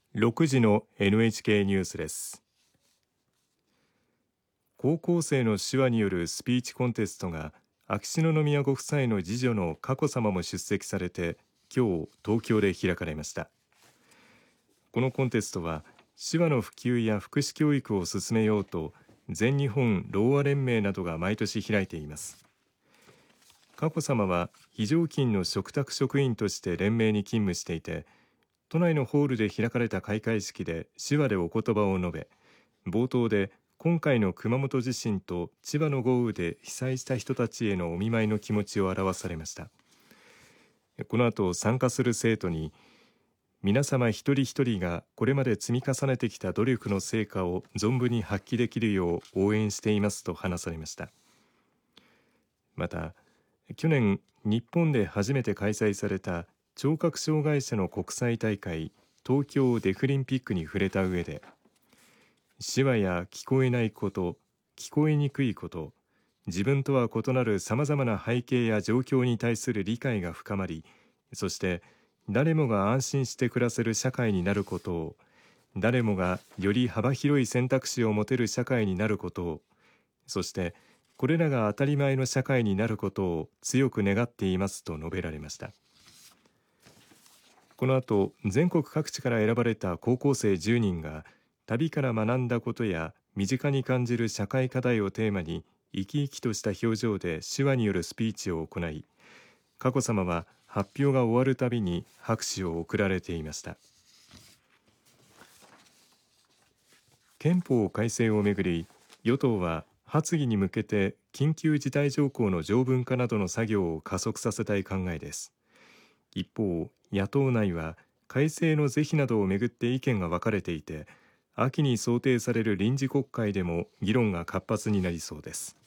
6時の NHK ニュースです。高校生の手話によるスピーチコンテストが秋篠宮ご夫妻の次女の佳子さまも出席されて今日東京で開かれました。このコンテストは手話の普及や福祉教育を進めようと全日本ろうあ連盟などが毎年開いています。佳子さまは非常勤の嘱託職員として連盟に勤務していて、都内のホールで開かれた開会式で手話でお言葉を述べ、冒頭で今回の熊本地震と千葉の豪雨で被災した人たちへのお見舞いの気持ちを表されました。この後参加する生徒に、皆様一人一人がこれまで積み重ねてきた努力の成果を存分に発揮できるよう応援していますと話されました。また、去年日本で初めて開催された聴覚障害者の国際大会東京デフリンピックに触れた上で、手話や聞こえないこと、聞こえにくいこと、自分とは異なるさまざまな背景や状況に対する理解が深まり、そして誰もが安心して暮らせる社会になることを、誰もがより幅広い選択肢を持てる社会になることを、そしてこれらが当たり前の社会になることを強く願っていますと述べられました。この後、全国各地から選ばれた高校生10人が旅から学んだことや身近に感じる社会課題をテーマに生き生きとした表情で手話によるスピーチを行い、佳子さまは発表が終わるたびに拍手を送られていました。憲法改正をめぐり、与党は発議に向けて緊急事態条項の条文化などの作業を加速させたい考えです。一方、野党内は改正の是非などをめぐって意見が分かれていて、秋に想定される臨時国会でも議論が活発になりそうです。